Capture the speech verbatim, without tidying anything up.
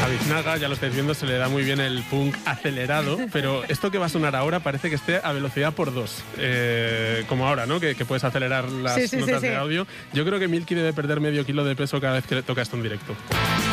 Biznaga, ya lo estáis viendo, se le da muy bien el punk acelerado, pero esto que va a sonar ahora parece que esté a velocidad por dos, eh, como ahora, ¿no? Que, que puedes acelerar las Sí, sí, notas sí, de sí. audio. Yo creo que Milky debe perder medio kilo de peso cada vez que le toca esto en directo.